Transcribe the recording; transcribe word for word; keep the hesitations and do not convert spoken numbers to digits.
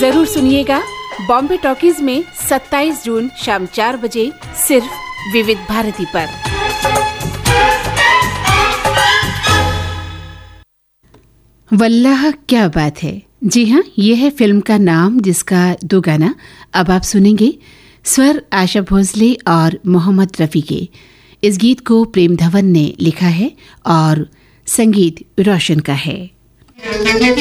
जरूर सुनिएगा बॉम्बे टॉकीज में सत्ताईस जून शाम चार बजे सिर्फ विविध भारती पर। वल्लाह क्या बात है, जी हाँ, ये है फिल्म का नाम, जिसका दो गाना अब आप सुनेंगे। स्वर आशा भोसले और मोहम्मद रफ़ी के। इस गीत को प्रेम धवन ने लिखा है और संगीत रोशन का है।